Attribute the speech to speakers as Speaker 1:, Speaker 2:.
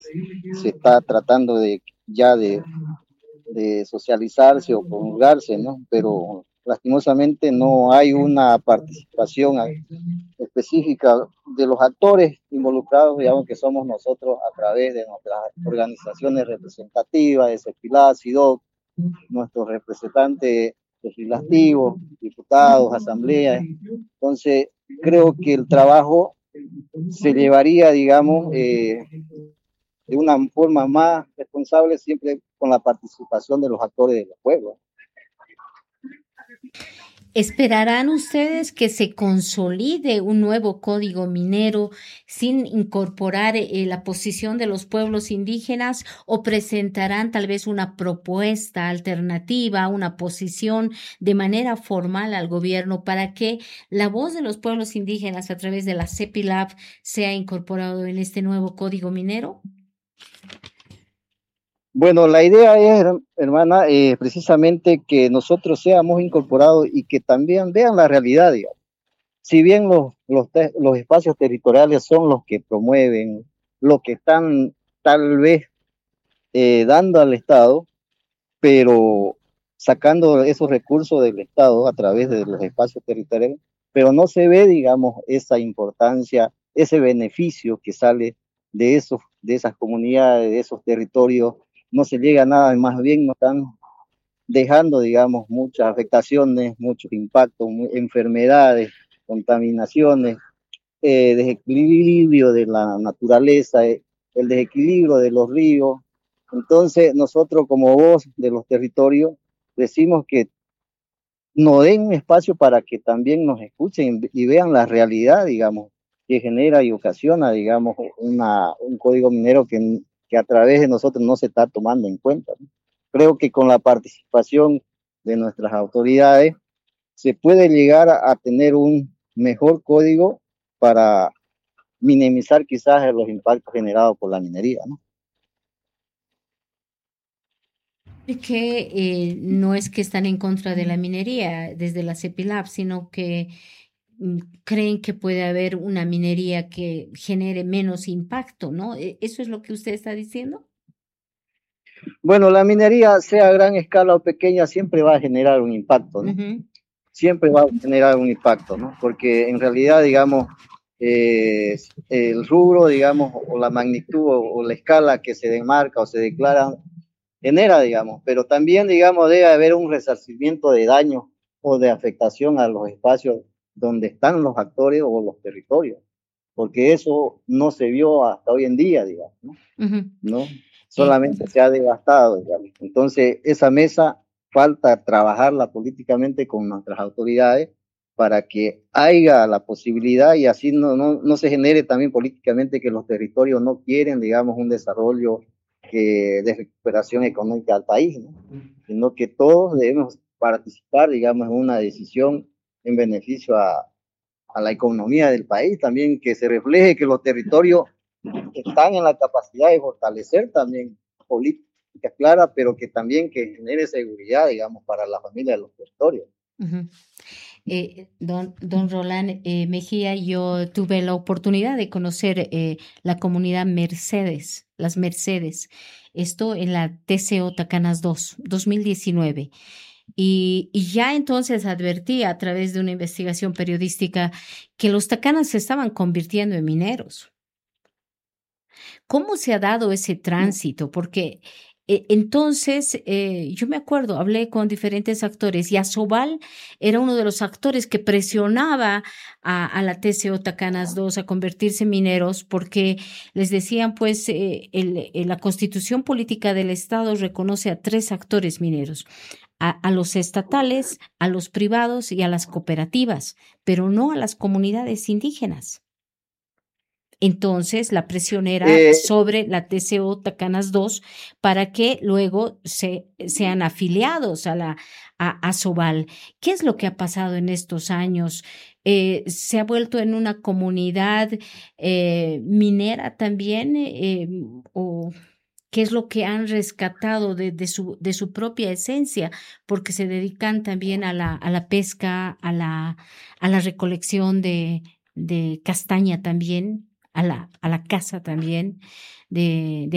Speaker 1: se está tratando de ya de socializarse o comulgarse, ¿no? Pero lastimosamente no hay una participación específica de los actores involucrados, digamos que somos nosotros a través de nuestras organizaciones representativas, de CEPILAC, SIDOC, nuestros representantes legislativos, diputados, asambleas. Entonces, creo que el trabajo se llevaría, digamos, de una forma más responsable, siempre con la participación de los actores del pueblo.
Speaker 2: ¿Esperarán ustedes que se consolide un nuevo código minero sin incorporar la posición de los pueblos indígenas o presentarán tal vez una propuesta alternativa, una posición de manera formal al gobierno para que la voz de los pueblos indígenas a través de la CEPILAB sea incorporado en este nuevo código minero?
Speaker 1: Bueno, la idea es, hermana, precisamente que nosotros seamos incorporados y que también vean la realidad, digamos. Si bien los espacios territoriales son los que promueven, lo que están tal vez dando al Estado, pero sacando esos recursos del Estado a través de los espacios territoriales, pero no se ve, digamos, esa importancia, ese beneficio que sale de esas comunidades, de esos territorios, no se llega a nada, más bien nos están dejando, digamos, muchas afectaciones, muchos impactos, enfermedades, contaminaciones, desequilibrio de la naturaleza, el desequilibrio de los ríos. Entonces, nosotros como voz de los territorios decimos que nos den un espacio para que también nos escuchen y vean la realidad, digamos, que genera y ocasiona, digamos, un código minero que a través de nosotros no se está tomando en cuenta, ¿no? Creo que con la participación de nuestras autoridades se puede llegar a tener un mejor código para minimizar quizás los impactos generados por la minería, ¿no?
Speaker 2: Que no es que están en contra de la minería desde la CEPILAB, sino que creen que puede haber una minería que genere menos impacto, ¿no? ¿Eso es lo que usted está diciendo?
Speaker 1: Bueno, la minería, sea a gran escala o pequeña, siempre va a generar un impacto, ¿no?
Speaker 2: Ujú.
Speaker 1: Siempre va a generar un impacto, ¿no? Porque en realidad, digamos, el rubro, digamos, o la magnitud o la escala que se demarca o se declara genera, digamos, pero también, digamos, debe haber un resarcimiento de daño o de afectación a los espacios donde están los actores o los territorios, porque eso no se vio hasta hoy en día, digamos, ¿no?
Speaker 2: Ujú.
Speaker 1: ¿No?
Speaker 2: Eh,
Speaker 1: Solamente se ha devastado, digamos. Entonces, esa mesa falta trabajarla políticamente con nuestras autoridades para que haya la posibilidad y así no se genere también políticamente que los territorios no quieren, digamos, un desarrollo de recuperación económica al país, ¿no? Sino que todos debemos participar, digamos, en una decisión en beneficio a la economía del país, también que se refleje que los territorios están en la capacidad de fortalecer también políticas claras, pero que también que genere seguridad, digamos, para la familia de los territorios.
Speaker 2: ujú. Don Roland Mejía, yo tuve la oportunidad de conocer la comunidad Mercedes, las Mercedes, esto en la TCO Tacanas 2, 2019. Y ya entonces advertí a través de una investigación periodística que los tacanas se estaban convirtiendo en mineros. ¿Cómo se ha dado ese tránsito? Porque entonces yo me acuerdo, hablé con diferentes actores y Asobal era uno de los actores que presionaba a la TCO Tacanas 2 a convertirse en mineros porque les decían, pues, la constitución política del Estado reconoce a tres actores mineros, a los estatales, a los privados y a las cooperativas, pero no a las comunidades indígenas. Entonces, la presión era
Speaker 1: Eh,
Speaker 2: sobre la TCO Tacanas 2 para que luego sean afiliados a Sobal. ¿Qué es lo que ha pasado en estos años? ¿Se ha vuelto en una comunidad minera también? ¿O qué es lo que han rescatado de su propia esencia? Porque se dedican también a la pesca, a la recolección de castaña también a la casa también de